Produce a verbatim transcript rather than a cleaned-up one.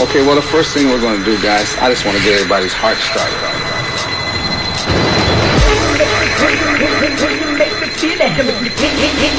Okay, well, the first thing we're going to do, guys, I just want to get everybody's heart started.